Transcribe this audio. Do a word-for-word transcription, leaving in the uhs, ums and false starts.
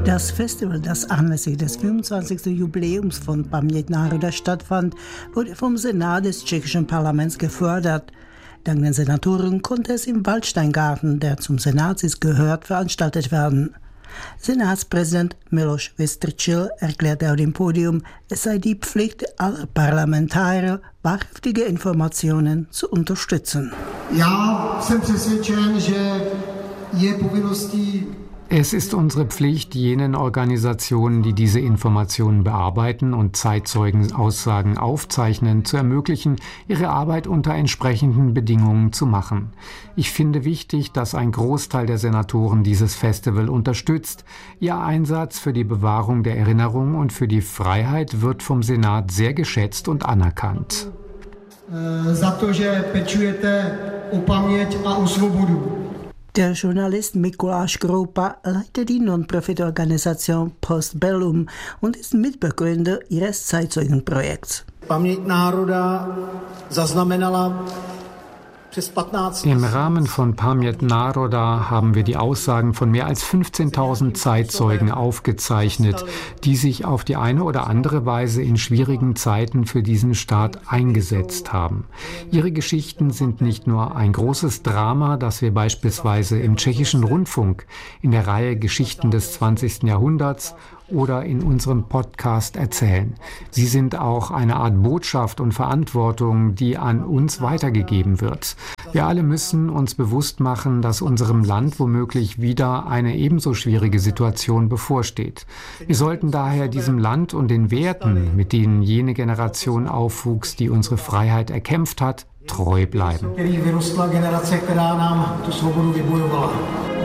Das Festival, das anlässlich des fünfundzwanzigsten Jubiläums von Paměť národa stattfand, wurde vom Senat des tschechischen Parlaments gefördert. Dank den Senatoren konnte es im Waldsteingarten, der zum Senatssitz gehört, veranstaltet werden. Senatspräsident Miloš Vystrčil erklärte auf dem Podium, es sei die Pflicht aller Parlamentarier, wahrhaftige Informationen zu unterstützen. Já jsem přesvědčen, že je povinností. Es ist unsere Pflicht, jenen Organisationen, die diese Informationen bearbeiten und Zeitzeugenaussagen aufzeichnen, zu ermöglichen, ihre Arbeit unter entsprechenden Bedingungen zu machen. Ich finde wichtig, dass ein Großteil der Senatoren dieses Festival unterstützt. Ihr Einsatz für die Bewahrung der Erinnerung und für die Freiheit wird vom Senat sehr geschätzt und anerkannt. Za to, že pečujete o paměť a o svobodu. Der Journalist Mikuláš Kroupa leitet die Non-Profit-Organisation Postbellum und ist Mitbegründer ihres Zeitzeugenprojekts. Paměť národa zaznamenala. Im Rahmen von Paměť národa haben wir die Aussagen von mehr als fünfzehntausend Zeitzeugen aufgezeichnet, die sich auf die eine oder andere Weise in schwierigen Zeiten für diesen Staat eingesetzt haben. Ihre Geschichten sind nicht nur ein großes Drama, das wir beispielsweise im tschechischen Rundfunk in der Reihe Geschichten des zwanzigsten Jahrhunderts oder in unserem Podcast erzählen. Sie sind auch eine Art Botschaft und Verantwortung, die an uns weitergegeben wird. Wir alle müssen uns bewusst machen, dass unserem Land womöglich wieder eine ebenso schwierige Situation bevorsteht. Wir sollten daher diesem Land und den Werten, mit denen jene Generation aufwuchs, die unsere Freiheit erkämpft hat, treu bleiben.